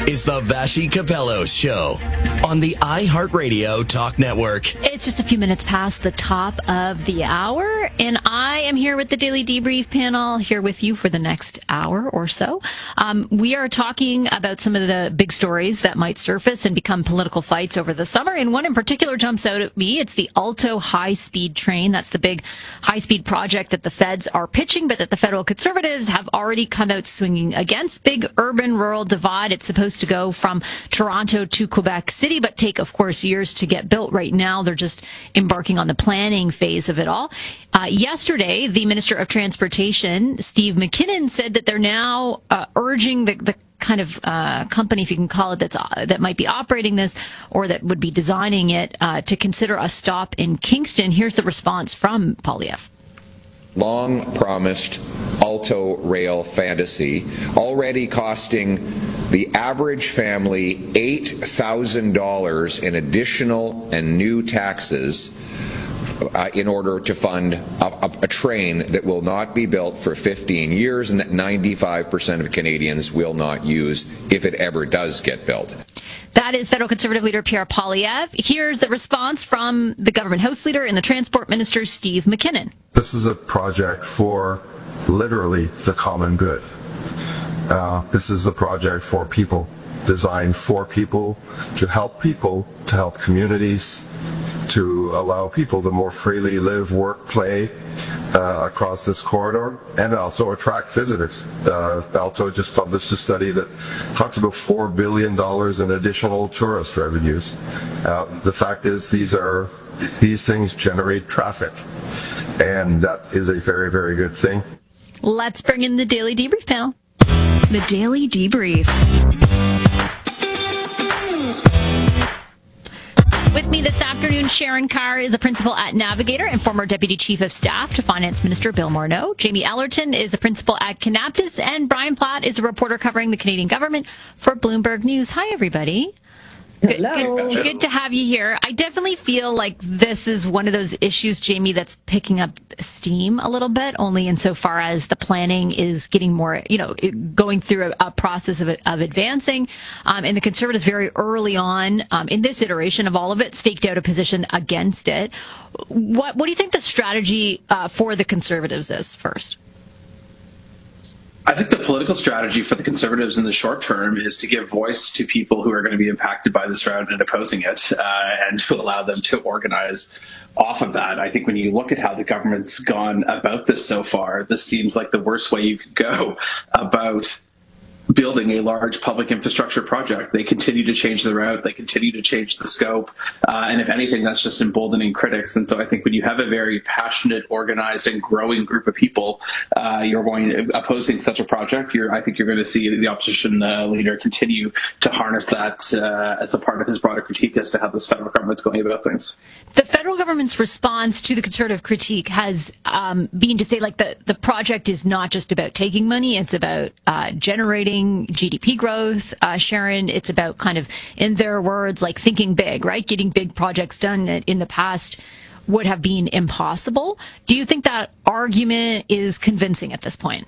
is the Vashi Capello Show on the iHeartRadio Talk Network. It's just a few minutes past the top of the hour, and I am here with the Daily Debrief panel, here with you for the next hour or so. We are talking about some of the big stories that might surface and become political fights over the summer, and one in particular jumps out at me. It's the Alto high-speed train. That's the big high-speed project that the feds are pitching, but that the federal conservatives have already come out swinging against. Big urban-rural divide. It's supposed to go from Toronto to Quebec City, but take, of course, years to get built. Right now, they're just embarking on the planning phase of it all. Yesterday, the Minister of Transportation, Steve McKinnon, said that they're now urging the kind of company, if you can call it, that might be operating this or that would be designing it to consider a stop in Kingston. Here's the response from Poilievre. Long promised Alto rail fantasy, already costing the average family $8,000 in additional and new taxes in order to fund a train that will not be built for 15 years and that 95% of Canadians will not use if it ever does get built. That is federal Conservative leader Pierre Poilievre. Here's the response from the government House leader and the Transport Minister, Steve McKinnon. This is a project for literally the common good. This is a project for people, designed for people, to help communities, to allow people to more freely live, work, play across this corridor, and also attract visitors. Alto just published a study that talks about $4 billion in additional tourist revenues. The fact is, these things generate traffic, and that is a very, very good thing. Let's bring in the Daily Debrief panel. The Daily Debrief. With me this afternoon, Sharon Carr is a principal at Navigator and former Deputy Chief of Staff to Finance Minister Bill Morneau. Jamie Ellerton is a principal at Kanaptis, and Brian Platt is a reporter covering the Canadian government for Bloomberg News. Hi, everybody. Hello. Good to have you here. I definitely feel like this is one of those issues, Jamie, that's picking up steam a little bit, only insofar as the planning is getting more, going through a process of advancing. And the Conservatives very early on in this iteration of all of it staked out a position against it. What do you think the strategy for the Conservatives is first? I think the political strategy for the Conservatives in the short term is to give voice to people who are going to be impacted by this route and opposing it, and to allow them to organize off of that. I think when you look at how the government's gone about this so far, this seems like the worst way you could go about building a large public infrastructure project. They continue to change the route, they continue to change the scope, and if anything, that's just emboldening critics. And so I think when you have a very passionate, organized, and growing group of people, you're opposing such a project. I think you're going to see the opposition leader continue to harness that as a part of his broader critique as to how this federal government's going about things. The federal government's response to the Conservative critique has been to say, like, the project is not just about taking money, it's about generating GDP growth. Sharon, it's about kind of, in their words, like thinking big, right? Getting big projects done that in the past would have been impossible. Do you think that argument is convincing at this point?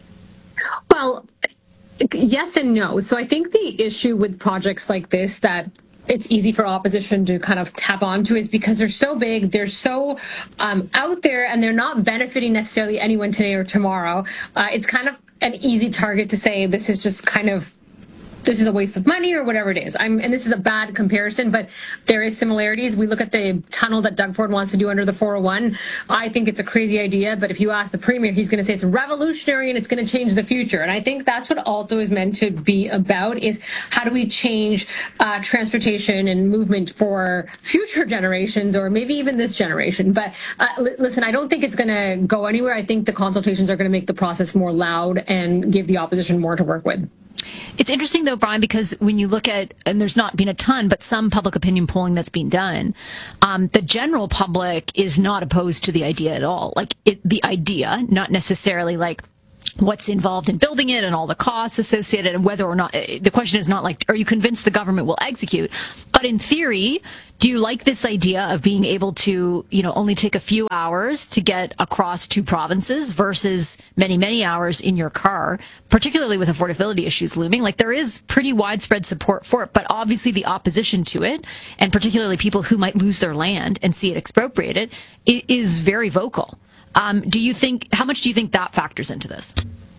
Well, yes and no. So I think the issue with projects like this that it's easy for opposition to kind of tap onto is because they're so big, they're so out there, and they're not benefiting necessarily anyone today or tomorrow. It's kind of an easy target to say this is a waste of money or whatever it is. And this is a bad comparison, but there is similarities. We look at the tunnel that Doug Ford wants to do under the 401. I think it's a crazy idea, but if you ask the Premier, he's going to say it's revolutionary and it's going to change the future. And I think that's what Alto is meant to be about, is how do we change transportation and movement for future generations, or maybe even this generation. But listen, I don't think it's going to go anywhere. I think the consultations are going to make the process more loud and give the opposition more to work with. It's interesting, though, Brian, because when you look at, and there's not been a ton, but some public opinion polling that's been done, the general public is not opposed to the idea at all. Like, the idea, not necessarily like what's involved in building it and all the costs associated, and whether or not the question is not like, are you convinced the government will execute? But in theory, do you like this idea of being able to, only take a few hours to get across 2 provinces versus many, many hours in your car, particularly with affordability issues looming? Like, there is pretty widespread support for it, but obviously the opposition to it, and particularly people who might lose their land and see it expropriated, is very vocal. How much do you think that factors into this?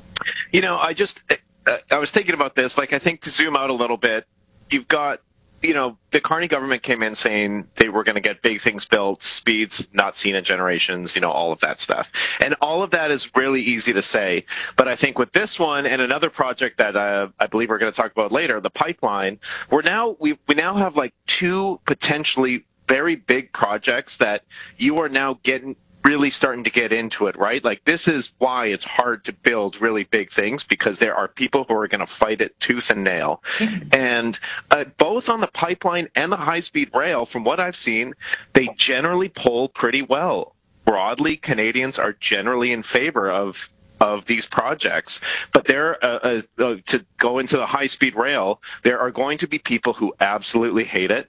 I was thinking about this. Like, I think to zoom out a little bit, you've got, the Carney government came in saying they were going to get big things built, speeds not seen in generations, all of that stuff. And all of that is really easy to say. But I think with this one and another project that I believe we're going to talk about later, the pipeline, we now have like 2 potentially very big projects that you are now really starting to get into it, right? Like, this is why it's hard to build really big things, because there are people who are going to fight it tooth and nail. Mm-hmm. And both on the pipeline and the high-speed rail, from what I've seen, they generally poll pretty well. Broadly, Canadians are generally in favor of these projects. But to go into the high-speed rail, there are going to be people who absolutely hate it.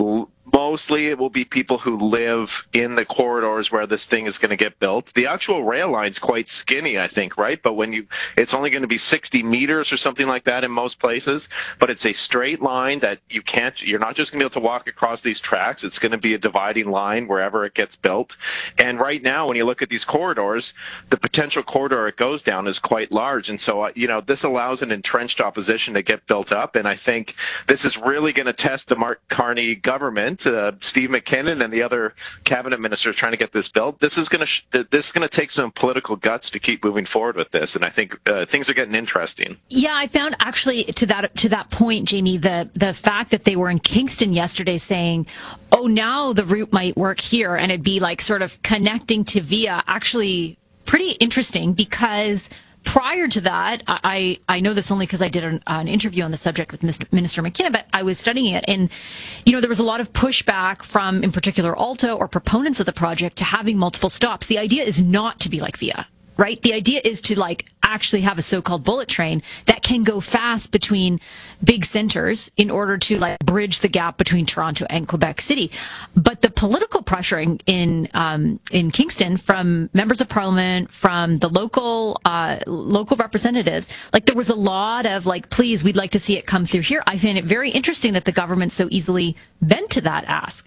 Mostly it will be people who live in the corridors where this thing is going to get built. The actual rail line's quite skinny, I think, right? But it's only going to be 60 meters or something like that in most places. But it's a straight line that you're not just going to be able to walk across these tracks. It's going to be a dividing line wherever it gets built. And right now, when you look at these corridors, the potential corridor it goes down is quite large. And so, this allows an entrenched opposition to get built up. And I think this is really going to test the Mark Carney government. Steve McKinnon and the other cabinet ministers trying to get this built. This is going to take some political guts to keep moving forward with this, and I think things are getting interesting. Yeah, I found actually to that point, Jamie, the fact that they were in Kingston yesterday saying, "Oh, now the route might work here," and it'd be like sort of connecting to Via, actually pretty interesting, because prior to that, I know this only because I did an interview on the subject with Minister McKinnon, but I was studying it. And, there was a lot of pushback from, in particular, Alto or proponents of the project to having multiple stops. The idea is not to be like Via, right? The idea is to actually have a so-called bullet train that can go fast between big centers in order to bridge the gap between Toronto and Quebec City. But the political pressure in Kingston from members of parliament, from the local representatives, there was a lot of please, we'd like to see it come through here. I find it very interesting that the government so easily bent to that ask.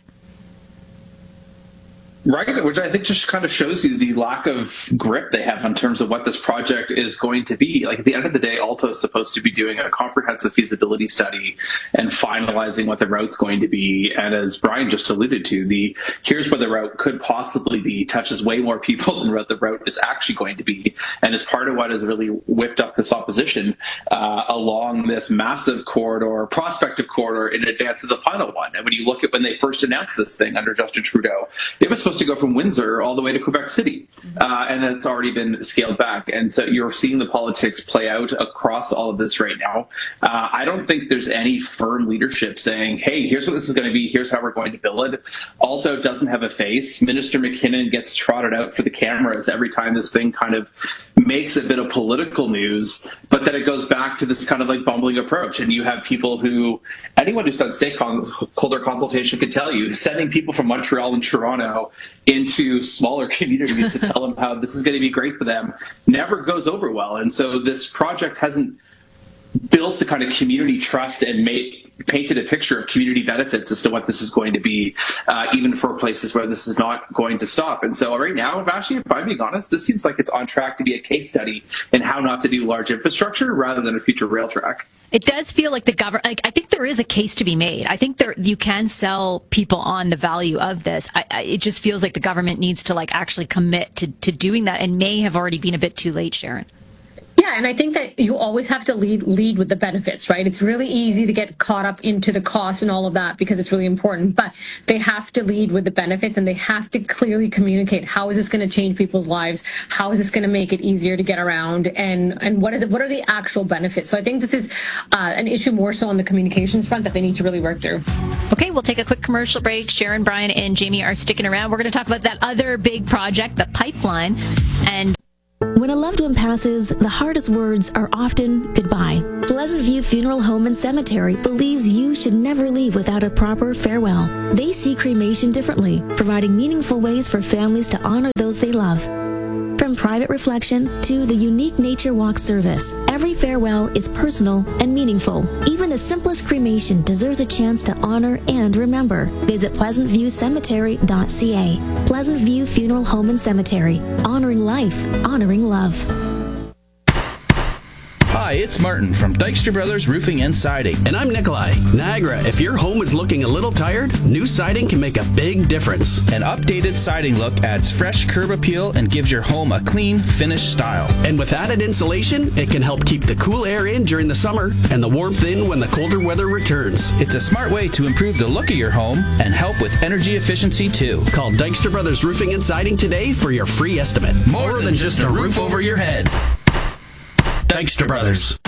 Right, which I think just kind of shows you the lack of grip they have in terms of what this project is going to be. At the end of the day, Alto is supposed to be doing a comprehensive feasibility study and finalizing what the route's going to be. And as Brian just alluded to, here's where the route could possibly be touches way more people than what the route is actually going to be, and is part of what has really whipped up this opposition along this massive corridor, prospective corridor, in advance of the final one. And when you look at when they first announced this thing under Justin Trudeau, it was supposed to go from Windsor all the way to Quebec City, and it's already been scaled back. And so you're seeing the politics play out across all of this right now. I don't think there's any firm leadership saying, hey, here's what this is going to be, here's how we're going to build it. Also, doesn't have a face. Minister McKinnon gets trotted out for the cameras every time this thing kind of makes a bit of political news, but then it goes back to this kind of bumbling approach. And you have people anyone who's done stakeholder consultation could tell you, sending people from Montreal and Toronto into smaller communities to tell them how this is going to be great for them never goes over well. And so this project hasn't built the kind of community trust and painted a picture of community benefits as to what this is going to be, even for places where this is not going to stop. And so right now, if I'm being honest, this seems like it's on track to be a case study in how not to do large infrastructure rather than a future rail track. It does feel like the government, I think there is a case to be made. I think you can sell people on the value of this. It just feels like the government needs to actually commit to doing that, and may have already been a bit too late, Sharon. Yeah, and I think that you always have to lead with the benefits, right? It's really easy to get caught up into the cost and all of that because it's really important, but they have to lead with the benefits, and they have to clearly communicate how is this going to change people's lives, how is this going to make it easier to get around, and what are the actual benefits. So I think this is an issue more so on the communications front that they need to really work through. Okay, we'll take a quick commercial break. Sharon, Brian, and Jamie are sticking around. We're going to talk about that other big project, the pipeline, and When a loved one passes, the hardest words are often goodbye. Pleasant View Funeral Home and Cemetery believes you should never leave without a proper farewell. They see cremation differently, providing meaningful ways for families to honor those they love. From private reflection to the unique nature walk service, every farewell is personal and meaningful. Even the simplest cremation deserves a chance to honor and remember. Visit pleasantviewcemetery.ca. Pleasant View Funeral Home and Cemetery. Honoring life, honoring love. Hi, it's Martin from Dykstra Brothers Roofing and Siding. And I'm Nikolai. Niagara, if your home is looking a little tired, new siding can make a big difference. An updated siding look adds fresh curb appeal and gives your home a clean, finished style. And with added insulation, it can help keep the cool air in during the summer and the warmth in when the colder weather returns. It's a smart way to improve the look of your home and help with energy efficiency too. Call Dykstra Brothers Roofing and Siding today for your free estimate. More than just a roof over your head. Dykstra Brothers.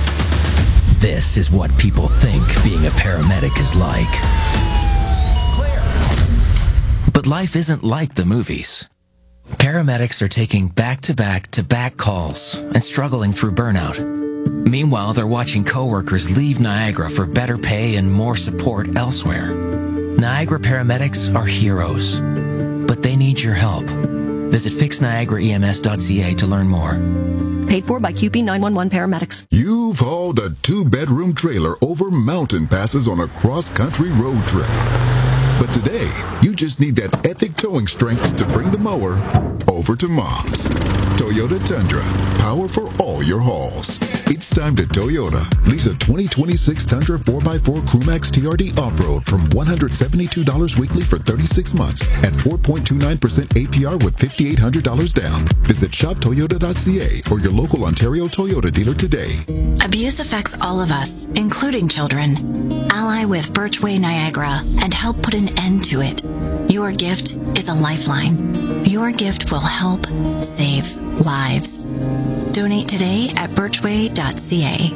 This is what people think being a paramedic is like. Clear. But life isn't like the movies. Paramedics are taking back-to-back calls and struggling through burnout. Meanwhile, they're watching coworkers leave Niagara for better pay and more support elsewhere. Niagara paramedics are heroes, but they need your help. Visit fixniagaraems.ca to learn more. Paid for by QP 911 paramedics. You've hauled a 2-bedroom trailer over mountain passes on a cross-country road trip. But today, you just need that epic towing strength to bring the mower over to Mom's. Toyota Tundra, power for all your hauls. It's time to Toyota. Lease a 2026 Tundra 4x4 Crewmax TRD Off-Road from $172 weekly for 36 months at 4.29% APR with $5,800 down. Visit shoptoyota.ca or your local Ontario Toyota dealer today. Abuse affects all of us, including children. Ally with Birchway Niagara and help put an end to it. Your gift is a lifeline. Your gift will help save lives. Donate today at birchway.ca.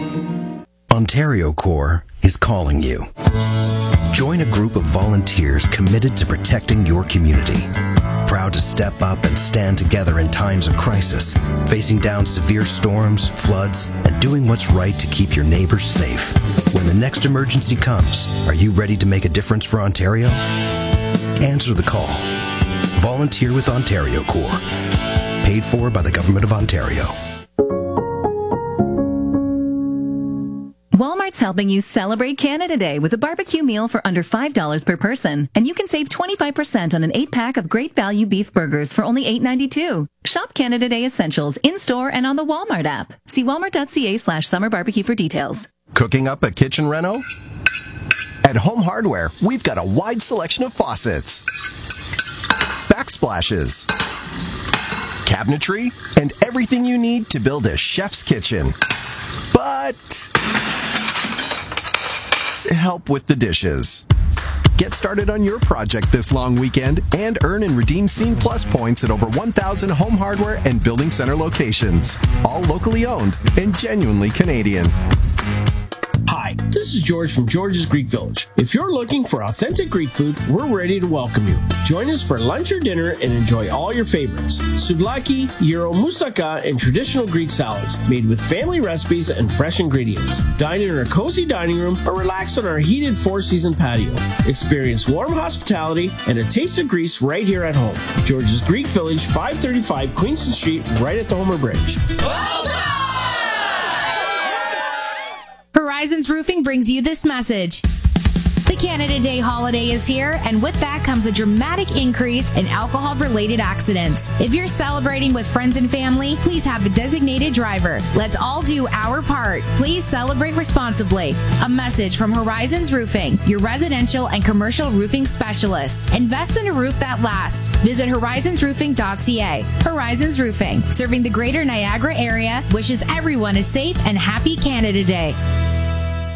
Ontario Corps is calling you. Join a group of volunteers committed to protecting your community. Proud to step up and stand together in times of crisis, facing down severe storms, floods, and doing what's right to keep your neighbors safe. When the next emergency comes, are you ready to make a difference for Ontario? Answer the call. Volunteer with Ontario Corps. Paid for by the Government of Ontario. Walmart's helping you celebrate Canada Day with a barbecue meal for under $5 per person. And you can save 25% on an 8-pack of great value beef burgers for only $8.92. Shop Canada Day Essentials in-store and on the Walmart app. See walmart.ca/summerbarbecue for details. Cooking up a kitchen reno? At Home Hardware, we've got a wide selection of faucets, backsplashes, cabinetry, and everything you need to build a chef's kitchen. But help with the dishes. Get started on your project this long weekend and earn and redeem Scene Plus points at over 1,000 Home Hardware and Building Center locations. All locally owned and genuinely Canadian. Hi, this is George from George's Greek Village. If you're looking for authentic Greek food, we're ready to welcome you. Join us for lunch or dinner and enjoy all your favorites. Souvlaki, gyro, moussaka, and traditional Greek salads made with family recipes and fresh ingredients. Dine in our cozy dining room or relax on our heated 4-season patio. Experience warm hospitality and a taste of Greece right here at home. George's Greek Village, 535 Queenston Street, right at the Homer Bridge. Horizons Roofing brings you this message. The Canada Day holiday is here, and with that comes a dramatic increase in alcohol-related accidents. If you're celebrating with friends and family, please have a designated driver. Let's all do our part. Please celebrate responsibly. A message from Horizons Roofing, your residential and commercial roofing specialists. Invest in a roof that lasts. Visit horizonsroofing.ca. Horizons Roofing, serving the greater Niagara area, wishes everyone a safe and happy Canada Day.